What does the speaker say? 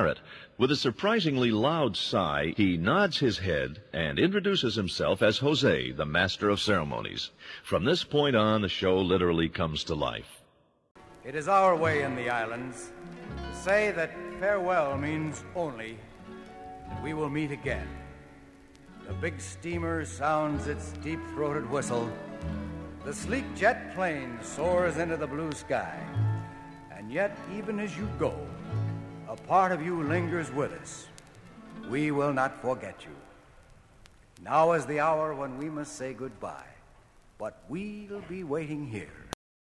parrot. With a surprisingly loud sigh, he nods his head and introduces himself as Jose, the master of ceremonies. From this point on, the show literally comes to life. It is our way in the islands to say that farewell means only that we will meet again. The big steamer sounds its deep-throated whistle. The sleek jet plane soars into the blue sky. And yet, even as you go, a part of you lingers with us. We will not forget you. Now is the hour when we must say goodbye, but we'll be waiting here